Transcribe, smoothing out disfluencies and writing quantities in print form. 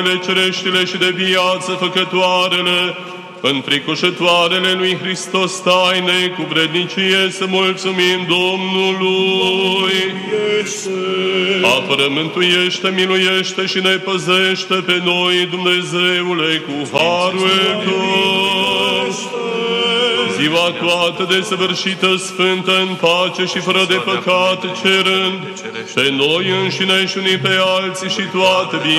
cereștile și de viață făcătoarele, înfricoșătoarele lui Hristos taine, cu vrednicie să mulțumim Domnului. Apără, mântuiește, miluiește și ne păzește pe noi, Dumnezeule, cu harul Tău. Ziua toată desăvârșită, sfântă, în pace și fără de păcat, cerând pe noi înșine și unii pe alții și toată